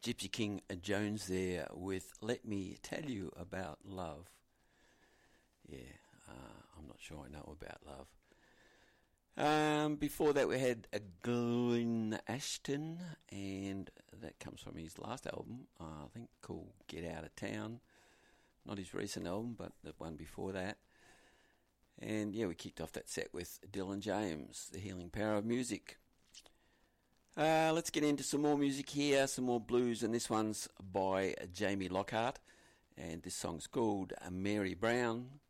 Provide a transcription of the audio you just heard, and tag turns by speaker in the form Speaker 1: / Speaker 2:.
Speaker 1: Gypsy King Jones there with Let Me Tell You About Love. Yeah, I'm not sure I know about love. Before that we had Glenn Ashton, and that comes from his last album, I think, called Get Out of Town. Not his recent album, but the one before that. And yeah, we kicked off that set with Dylan James, The Healing Power of Music. Let's get into some more music here, some more blues, and this one's by Jamie Lockhart, and this song's called Mary Brown.